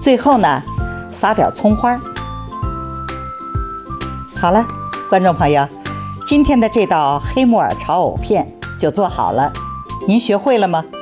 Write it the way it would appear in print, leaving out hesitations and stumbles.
最后呢，撒点葱花。好了，观众朋友，今天的这道黑木耳炒藕片就做好了，您学会了吗？